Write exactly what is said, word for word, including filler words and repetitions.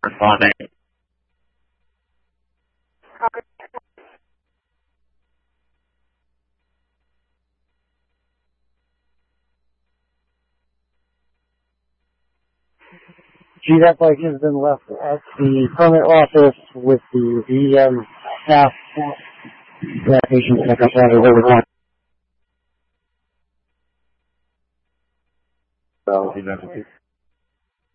responding. G D A P like has been left at the permit office with the V M staff. That patient check up that over one. So,